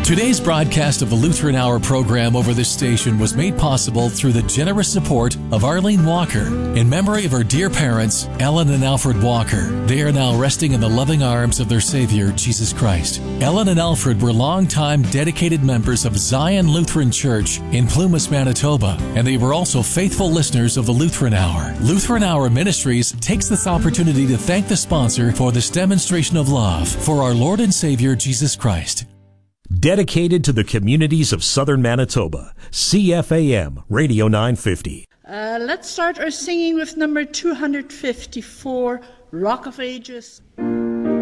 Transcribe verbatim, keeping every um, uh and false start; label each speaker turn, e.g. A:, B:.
A: Today's broadcast of the Lutheran Hour program over this station was made possible through the generous support of Arlene Walker in memory of her dear parents, Ellen and Alfred Walker. They are now resting in the loving arms of their Savior, Jesus Christ. Ellen and Alfred were longtime dedicated members of Zion Lutheran Church in Plumas, Manitoba, and they were also faithful listeners of the Lutheran Hour. Lutheran Hour Ministries takes this opportunity to thank the sponsor for this demonstration of love for our Lord and Savior, Jesus Christ.
B: Dedicated to the communities of southern Manitoba, C F A M Radio nine fifty.
C: Uh, let's start our singing with number two hundred fifty-four, Rock of Ages.